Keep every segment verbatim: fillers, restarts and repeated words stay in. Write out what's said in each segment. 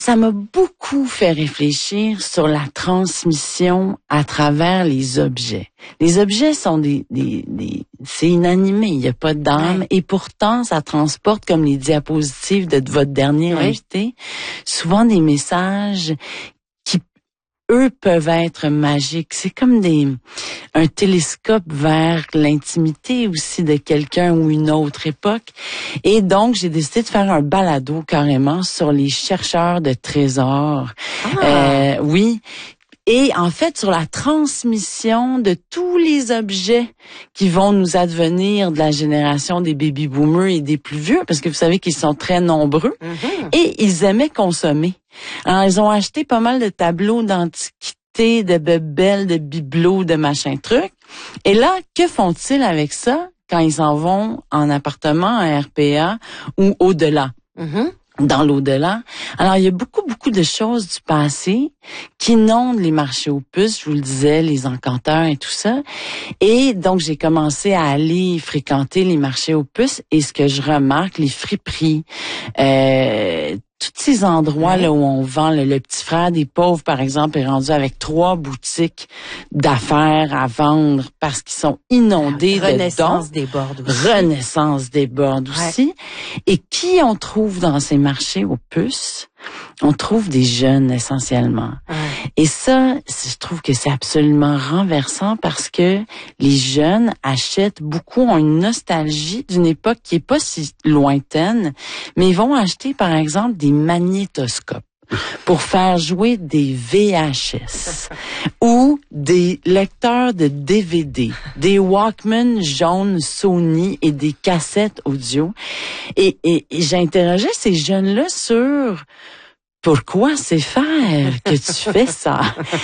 ça m'a beaucoup fait réfléchir sur la transmission à travers les objets. Les objets sont des, des, des c'est inanimé, il n'y a pas d'âme, ouais. Et pourtant ça transporte, comme les diapositives de votre dernier ouais. invité, souvent des messages qui, eux, peuvent être magiques. C'est comme des un télescope vers l'intimité aussi de quelqu'un ou une autre époque. Et donc, j'ai décidé de faire un balado carrément sur les chercheurs de trésors. Ah. Euh, oui. Et en fait, sur la transmission de tous les objets qui vont nous advenir de la génération des baby-boomers et des plus vieux, parce que vous savez qu'ils sont très nombreux, mm-hmm. et ils aimaient consommer. Alors, ils ont acheté pas mal de tableaux d'antiquité, de bebelles, de bibelots, de machin truc. Et là, que font-ils avec ça quand ils s'en vont en appartement, en R P A ou au-delà? Mm-hmm. Dans l'au-delà. Alors, il y a beaucoup, beaucoup de choses du passé qui inondent les marchés aux puces, je vous le disais, les encanteurs et tout ça. Et donc, j'ai commencé à aller fréquenter les marchés aux puces et ce que je remarque, les friperies, euh, tous ces endroits là où on vend, le, le petit frère des pauvres, par exemple, est rendu avec trois boutiques d'affaires à vendre parce qu'ils sont inondés de dons. Renaissance déborde aussi. Renaissance déborde aussi. Ouais. Et qui on trouve dans ces marchés aux puces? On trouve des jeunes essentiellement. Ouais. Et ça, je trouve que c'est absolument renversant parce que les jeunes achètent beaucoup, ont une nostalgie d'une époque qui est pas si lointaine, mais ils vont acheter par exemple des magnétoscopes pour faire jouer des V H S ou des lecteurs de D V D, des Walkman jaunes Sony et des cassettes audio. Et, et, et j'ai interrogé ces jeunes-là sur pourquoi c'est faire que tu fais ça.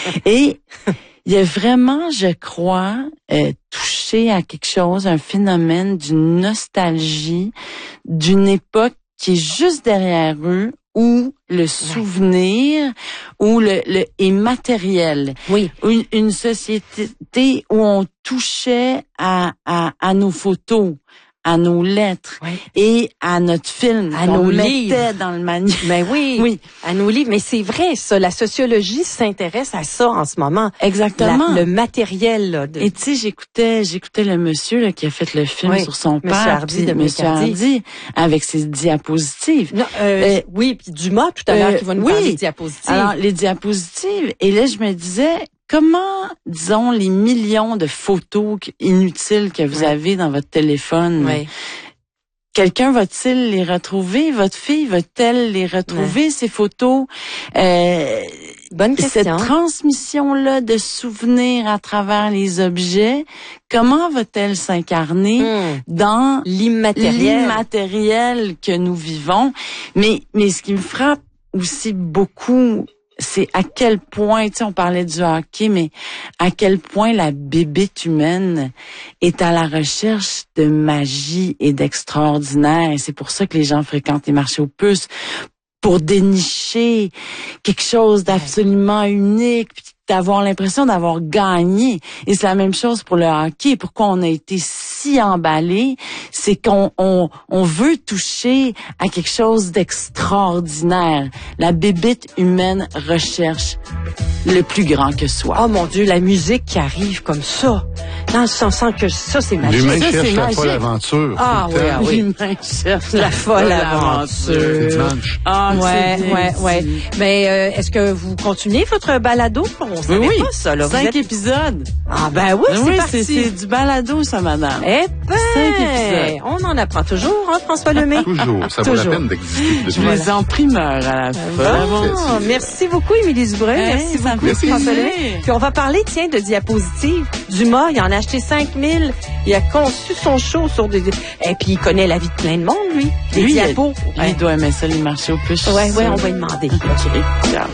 Et il y a vraiment, je crois, euh, touché à quelque chose, un phénomène d'une nostalgie d'une époque qui est juste derrière eux, où le souvenir, ouais. où le, le est matériel. Oui. Une, une société où on touchait à, à, à nos photos, à nos lettres, oui. et à notre film, à nos livres dans le manu. Mais oui, oui, à nos livres. Mais c'est vrai, ça. La sociologie s'intéresse à ça en ce moment. Exactement. La, le matériel. Là, de... Et tu sais, j'écoutais, j'écoutais le monsieur là qui a fait le film oui. sur son Monsieur père, Hardy de Monsieur Hardy, avec ses diapositives. Non, euh, euh, oui, puis Dumas tout à l'heure euh, qui va nous oui. parler des diapositives. Alors les diapositives. Et là, je me disais. Comment, disons, les millions de photos inutiles que vous ouais. avez dans votre téléphone, ouais. quelqu'un va-t-il les retrouver? Votre fille va-t-elle les retrouver, ouais. ces photos? Euh, Bonne question. Cette transmission-là de souvenirs à travers les objets, comment va-t-elle s'incarner mmh. dans l'immatériel. l'immatériel que nous vivons? Mais, mais ce qui me frappe aussi beaucoup, c'est à quel point, tu sais, on parlait du hockey, mais à quel point la bébête humaine est à la recherche de magie et d'extraordinaire. Et c'est pour ça que les gens fréquentent les marchés aux puces, pour dénicher quelque chose d'absolument unique, puis d'avoir l'impression d'avoir gagné. Et c'est la même chose pour le hockey. Pourquoi on a été si emballé, c'est qu'on on, on veut toucher à quelque chose d'extraordinaire. La bébête humaine recherche le plus grand que soi. Oh mon Dieu, la musique qui arrive comme ça. Dans le sens que ça, c'est magique. L'humain ça, cherche c'est la magique. folle aventure. Ah oui, ah, oui. L'humain cherche la folle aventure. Dimanche. Ah, ouais, ouais, ouais. Mais euh, est-ce que vous continuez votre balado? On savait oui, pas ça, là. Cinq êtes... épisodes. Ah ben oui, c'est oui, parti. C'est, c'est du balado, ça, madame. Eh ben, Cinq épisodes. On en apprend toujours, hein, François Lemay? Toujours. Ça vaut la peine d'exister. Je les ai en primeur à la fin. Bon, merci beaucoup, Émilie Dubreuil. Hey, merci beaucoup, merci. François Lemay. Puis on va parler, tiens, de diapositives. Dumas, il en a acheté cinq mille. Il a conçu son show sur des... Et puis il connaît la vie de plein de monde, lui. Des lui, diapos. Il, lui, il doit aimer ça, les marchés aux puces. Ouais, ouais, on va lui demander. OK. Ciao.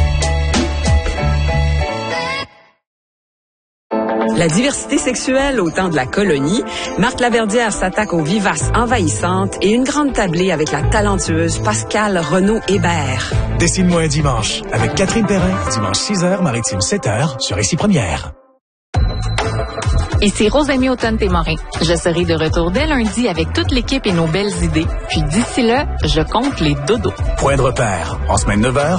La diversité sexuelle au temps de la colonie, Marthe Laverdière s'attaque aux vivaces envahissantes et une grande tablée avec la talentueuse Pascale Renaud-Hébert. Dessine-moi un dimanche avec Catherine Perrin, dimanche six heures, Maritime sept heures, sur Ici Première. Ici Rosemie Automne-Témorin. Je serai de retour dès lundi avec toute l'équipe et nos belles idées. Puis d'ici là, je compte les dodos. Point de repère, en semaine neuf heures.